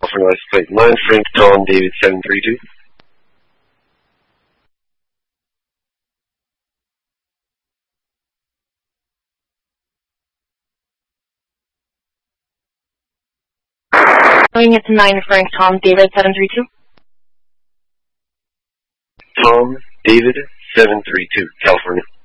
California license plate 9, Frank Tom David 732. Going into 9, Frank Tom David 732. Tom David 732, California.